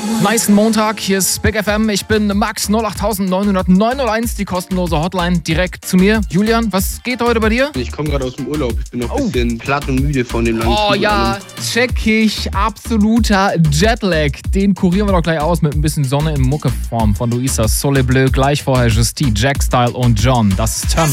Nice Montag, hier ist Big FM. Ich bin Max 08901, die kostenlose Hotline direkt zu mir. Julian, was geht heute bei dir? Ich komme gerade aus dem Urlaub. Ich bin noch ein bisschen platt und müde von dem langen Oh Flug. ja, checkig, absoluter Jetlag. Den kurieren wir doch gleich aus mit ein bisschen Sonne in Muckeform von Luisa Soleil Bleu. Gleich vorher Justy, Jack Style und John. Das ist Turn